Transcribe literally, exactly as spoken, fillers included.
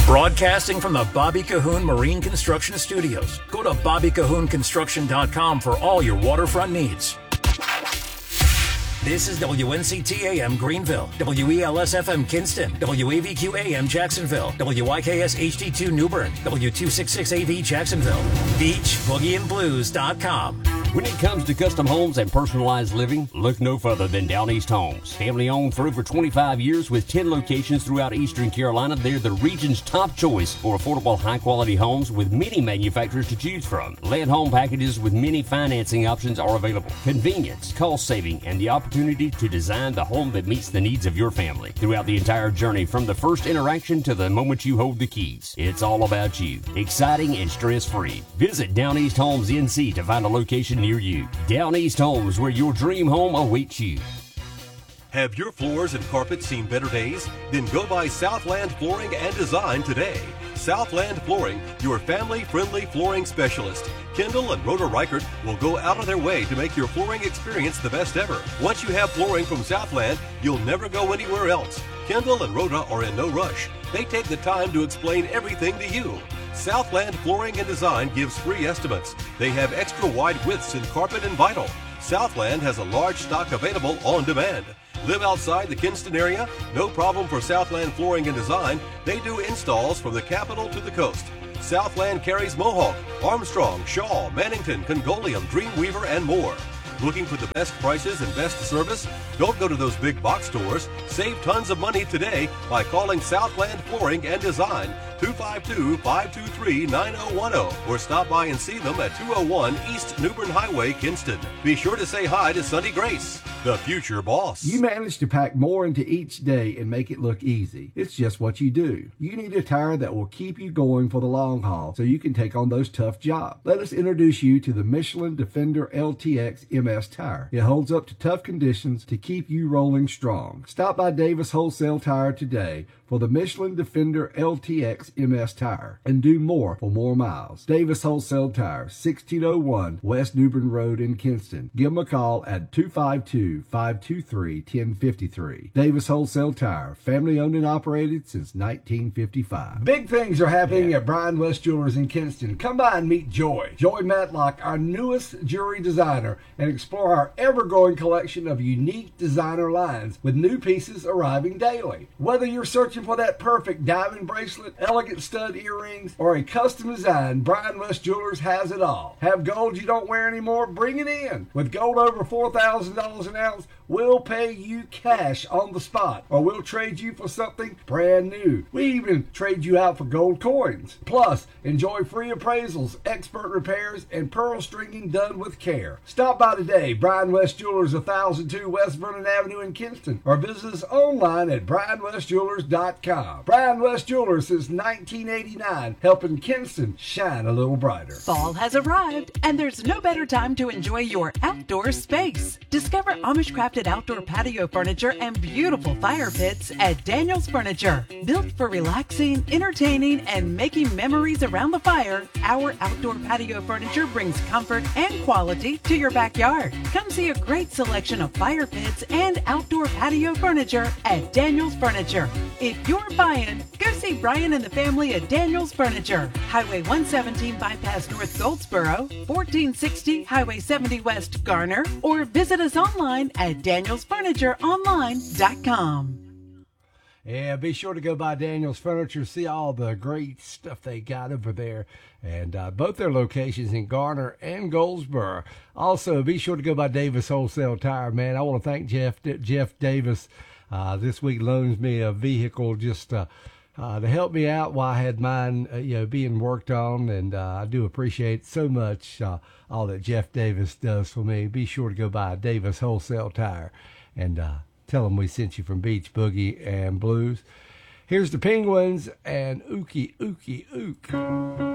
Broadcasting from the Bobby Cahoon Marine Construction Studios. Go to bobby cahoon construction dot com for all your waterfront needs. This is W N C T A M Greenville, W E L S F M Kinston, W A V Q A M Jacksonville, W I K S H D two New Bern, W two sixty-six A V Jacksonville, beach boogie and blues dot com. When it comes to custom homes and personalized living, look no further than Down East Homes. Family owned for over twenty-five years with ten locations throughout Eastern Carolina, they're the region's top choice for affordable, high-quality homes with many manufacturers to choose from. Land home packages with many financing options are available. Convenience, cost saving, and the opportunity to design the home that meets the needs of your family. Throughout the entire journey, from the first interaction to the moment you hold the keys, it's all about you. Exciting and stress-free. Visit Down East Homes N C to find a location near you. Down East Homes, where your dream home awaits you. Have your floors and carpets seen better days? Then go by Southland Flooring and Design today. Southland Flooring, your family-friendly flooring specialist. Kendall and Rhoda Reichert will go out of their way to make your flooring experience the best ever. Once you have flooring from Southland, you'll never go anywhere else. Kendall and Rhoda are in no rush. They take the time to explain everything to you. Southland Flooring and Design gives free estimates. They have extra wide widths in carpet and vinyl. Southland has a large stock available on demand. Live outside the Kinston area? No problem for Southland Flooring and Design. They do installs from the capital to the coast. Southland carries Mohawk, Armstrong, Shaw, Mannington, Congolium, Dreamweaver, and more. Looking for the best prices and best service? Don't go to those big box stores. Save tons of money today by calling Southland Flooring and Design, two five two, five two three, nine zero one zero, or stop by and see them at two oh one East New Bern Highway, Kinston. Be sure to say hi to Sunny Grace, the future boss. You manage to pack more into each day and make it look easy. It's just what you do. You need a tire that will keep you going for the long haul so you can take on those tough jobs. Let us introduce you to the Michelin Defender L T X M S tire. It holds up to tough conditions to keep you rolling strong. Stop by Davis Wholesale Tire today for the Michelin Defender L T X M S tire and do more for more miles. Davis Wholesale Tire, sixteen oh one West New Bern Road in Kinston. Give them a call at two five two, five two three, one oh five three. Davis Wholesale Tire, family owned and operated since nineteen fifty-five. Big things are happening yeah. at Brian West Jewelers in Kinston. Come by and meet Joy. Joy Matlock, our newest jewelry designer, and explore our ever-growing collection of unique designer lines with new pieces arriving daily. Whether you're searching for that perfect diamond bracelet, elegant stud earrings, or a custom design, Brian West Jewelers has it all. Have gold you don't wear anymore? Bring it in. With gold over four thousand dollars an ounce, we'll pay you cash on the spot, or we'll trade you for something brand new. We even trade you out for gold coins. Plus, enjoy free appraisals, expert repairs, and pearl stringing done with care. Stop by today, Brian West Jewelers, one thousand two West Vernon Avenue in Kinston, or visit us online at brian west jewelers dot com. Brian West Jewelers since nineteen eighty-nine, helping Kinston shine a little brighter. Fall has arrived, and there's no better time to enjoy your outdoor space. Discover Amish crafted outdoor patio furniture and beautiful fire pits at Daniel's Furniture. Built for relaxing, entertaining, and making memories around the fire, our outdoor patio furniture brings comfort and quality to your backyard. Come see a great selection of fire pits and outdoor patio furniture at Daniel's Furniture. If you're buying, go see Brian and the family at Daniel's Furniture. Highway one seventeen bypass North Goldsboro, fourteen sixty Highway seventy West Garner, or visit us online at daniels furniture online dot com. Yeah, be sure to go by Daniel's Furniture, see all the great stuff they got over there. And uh, both their locations in Garner and Goldsboro. Also, be sure to go by Davis Wholesale Tire, man. I want to thank Jeff Jeff Davis. Uh, this week loans me a vehicle just uh, uh, to help me out while I had mine, uh, you know, being worked on. And uh, I do appreciate so much uh, all that Jeff Davis does for me. Be sure to go by Davis Wholesale Tire and uh, tell them we sent you from Beach Boogie and Blues. Here's the Penguins and Ookie Ookie Ook.